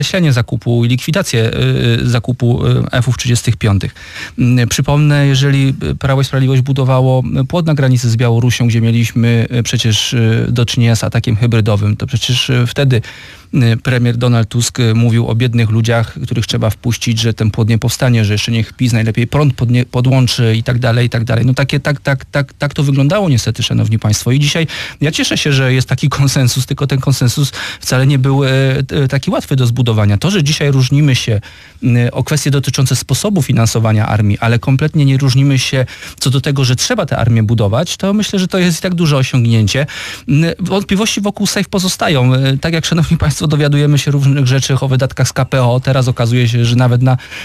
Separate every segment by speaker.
Speaker 1: skreślenie zakupu i likwidację zakupu F-35. Przypomnę, jeżeli Prawo i Sprawiedliwość budowało płot na granicy z Białorusią, gdzie mieliśmy przecież do czynienia z atakiem hybrydowym, to przecież wtedy premier Donald Tusk mówił o biednych ludziach, których trzeba wpuścić, że ten płot nie powstanie, że jeszcze niech PiS najlepiej prąd podłączy i tak dalej, i tak dalej. No tak to wyglądało niestety, szanowni państwo. I dzisiaj ja cieszę się, że jest taki konsensus, tylko ten konsensus wcale nie był taki łatwy do zbudowania. To, że dzisiaj różnimy się o kwestie dotyczące sposobu finansowania armii, ale kompletnie nie różnimy się co do tego, że trzeba tę armię budować, to myślę, że to jest i tak duże osiągnięcie. Wątpliwości wokół SAFE pozostają. Tak jak, szanowni państwo, dowiadujemy się różnych rzeczy o wydatkach z KPO. Teraz okazuje się, że nawet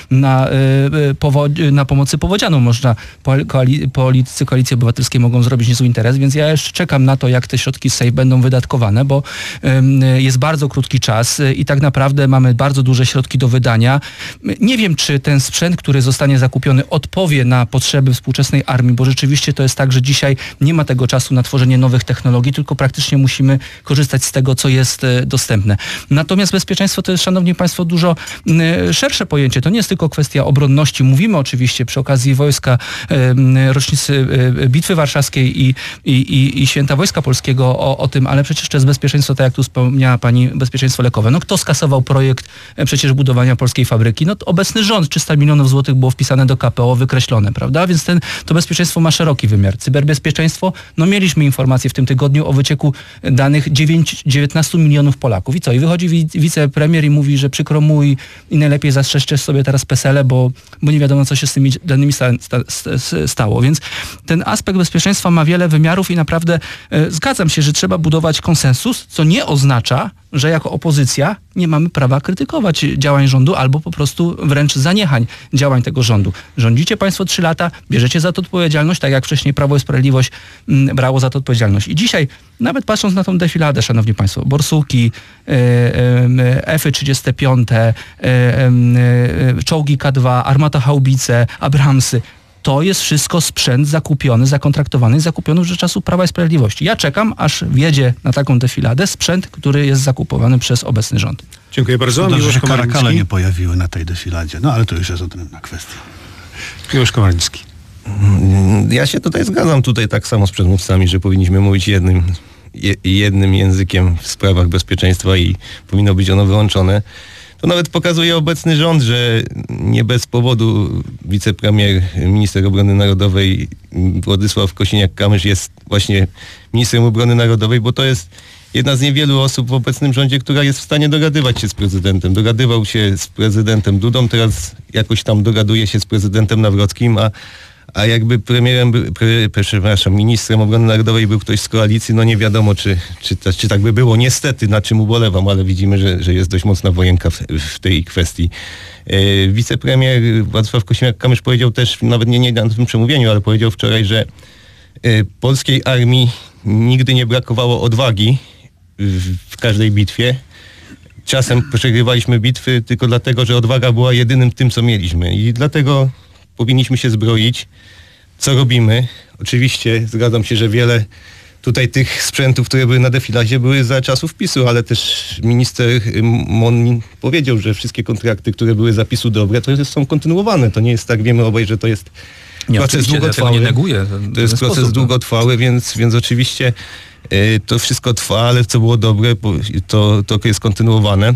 Speaker 1: na pomocy powodzianom można politycy Koalicji Obywatelskiej mogą zrobić niezły interes, więc ja jeszcze czekam na to, jak te środki z SAFE będą wydatkowane, bo jest bardzo krótki czas i tak naprawdę mamy bardzo duże środki do wydania. Nie wiem, czy ten sprzęt, który zostanie zakupiony, odpowie na potrzeby współczesnej armii, bo rzeczywiście to jest tak, że dzisiaj nie ma tego czasu na tworzenie nowych technologii, tylko praktycznie musimy korzystać z tego, co jest dostępne. Natomiast bezpieczeństwo to jest, szanowni państwo, dużo szersze pojęcie. To nie jest tylko kwestia obronności. Mówimy oczywiście przy okazji wojska, rocznicy Bitwy Warszawskiej i Święta Wojska Polskiego o tym, ale przecież to jest bezpieczeństwo, tak jak tu wspomniała pani, bezpieczeństwo lekowe. No kto skasował projekt przecież budowania polskiej fabryki? No to obecny rząd, 300 milionów złotych było wpisane do KPO, wykreślone, prawda? Więc to bezpieczeństwo ma szeroki wymiar. Cyberbezpieczeństwo, no mieliśmy informacje w tym tygodniu o wycieku danych 19 milionów Polaków. I co? I wychodzi wicepremier i mówi, że przykro mu i najlepiej zastrzeżcie sobie teraz PESEL-e, bo nie wiadomo, co się z tymi danymi stało. Więc ten aspekt bezpieczeństwa ma wiele wymiarów i naprawdę zgadzam się, że trzeba budować konsensus, co nie oznacza, że jako opozycja nie mamy prawa krytykować działań rządu albo po prostu wręcz zaniechań działań tego rządu. Rządzicie państwo 3 lata, bierzecie za to odpowiedzialność, tak jak wcześniej Prawo i Sprawiedliwość brało za to odpowiedzialność. I dzisiaj, nawet patrząc na tą defiladę, szanowni państwo, Borsuki, F-35, czołgi K2, armata haubice, Abramsy, to jest wszystko sprzęt zakupiony, zakontraktowany, zakupiony już za czasów Prawa i Sprawiedliwości. Ja czekam, aż wjedzie na taką defiladę sprzęt, który jest zakupowany przez obecny rząd.
Speaker 2: Dziękuję bardzo.
Speaker 3: Dobrze, że karakale nie pojawiły na tej defiladzie. No ale to już jest odrębna kwestia.
Speaker 2: Miłosz Komornicki.
Speaker 4: Ja się tutaj zgadzam tak samo z przedmówcami, że powinniśmy mówić jednym językiem w sprawach bezpieczeństwa i powinno być ono wyłączone. To nawet pokazuje obecny rząd, że nie bez powodu wicepremier, minister obrony narodowej Władysław Kosiniak-Kamysz jest właśnie ministrem obrony narodowej, bo to jest jedna z niewielu osób w obecnym rządzie, która jest w stanie dogadywać się z prezydentem. Dogadywał się z prezydentem Dudą, teraz jakoś tam dogaduje się z prezydentem Nawrockim, a jakby ministrem obrony narodowej był ktoś z koalicji, no nie wiadomo, czy tak by było. Niestety, na czym ubolewam, ale widzimy, że jest dość mocna wojenka w tej kwestii. Wicepremier Władysław Kosiniak-Kamysz powiedział też, nawet nie na tym przemówieniu, ale powiedział wczoraj, że polskiej armii nigdy nie brakowało odwagi w każdej bitwie. Czasem przegrywaliśmy bitwy tylko dlatego, że odwaga była jedynym tym, co mieliśmy. I dlatego powinniśmy się zbroić. Co robimy? Oczywiście zgadzam się, że wiele tutaj tych sprzętów, które były na defiladzie, były za czasów PiS-u, ale też minister Mon powiedział, że wszystkie kontrakty, które były za PiS-u dobre, to są kontynuowane. To nie jest tak, wiemy obaj, że to jest proces długotrwały.
Speaker 1: Ja tego nie neguję.
Speaker 4: To jest proces długotrwały, więc oczywiście to wszystko trwa, ale co było dobre, to jest kontynuowane.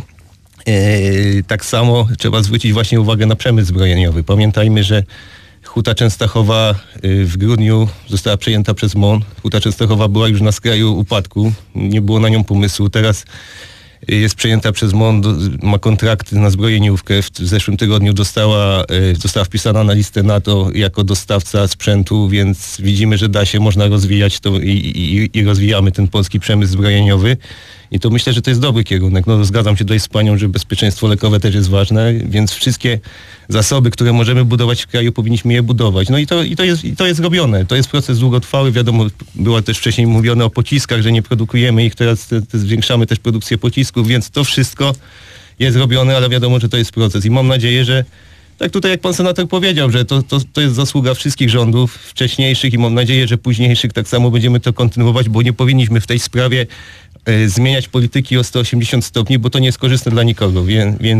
Speaker 4: Tak samo trzeba zwrócić właśnie uwagę na przemysł zbrojeniowy. Pamiętajmy, że Huta Częstochowa w grudniu została przejęta przez MON. Huta Częstochowa była już na skraju upadku, nie było na nią pomysłu. Teraz jest przejęta przez MON, ma kontrakty na zbrojeniówkę. W zeszłym tygodniu została wpisana na listę NATO jako dostawca sprzętu, więc widzimy, że da się, można rozwijać to i rozwijamy ten polski przemysł zbrojeniowy. I to myślę, że to jest dobry kierunek. No, zgadzam się tutaj z panią, że bezpieczeństwo lekowe też jest ważne, więc wszystkie zasoby, które możemy budować w kraju, powinniśmy je budować. No i to jest robione. To jest proces długotrwały. Wiadomo, było też wcześniej mówione o pociskach, że nie produkujemy ich, teraz zwiększamy też produkcję pocisków, więc to wszystko jest robione, ale wiadomo, że to jest proces. I mam nadzieję, że tak tutaj jak pan senator powiedział, że to jest zasługa wszystkich rządów wcześniejszych i mam nadzieję, że późniejszych tak samo będziemy to kontynuować, bo nie powinniśmy w tej sprawie zmieniać polityki o 180 stopni, bo to nie jest korzystne dla nikogo, więc